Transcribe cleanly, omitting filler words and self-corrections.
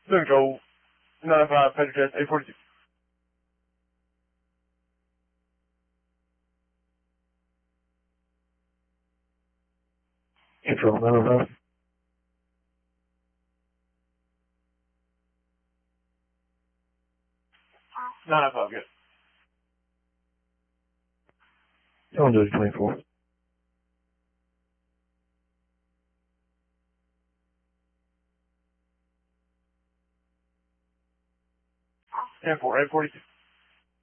Central 95, Petroject 842. Control 905. 905, good. Tell them to 24. 10-4, 842.